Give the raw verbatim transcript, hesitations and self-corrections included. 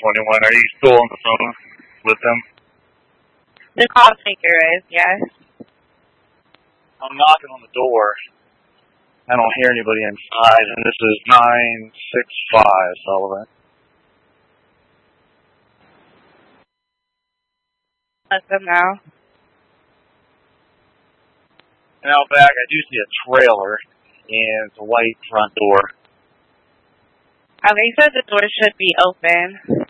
twenty-one. Are you still on the phone with them? The call taker is, yes. I'm knocking on the door. I don't hear anybody inside, and this is nine six five, Sullivan. Let them know. And out back, I do see a trailer, and it's a white front door. Okay, so the door should be open.